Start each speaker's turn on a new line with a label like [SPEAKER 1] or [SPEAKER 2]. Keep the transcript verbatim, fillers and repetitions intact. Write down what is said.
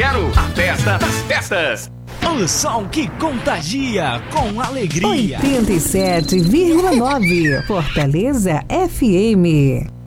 [SPEAKER 1] Quero-Quero, a festa das festas.
[SPEAKER 2] O som que contagia com alegria.
[SPEAKER 3] oitenta e sete vírgula nove Fortaleza F M.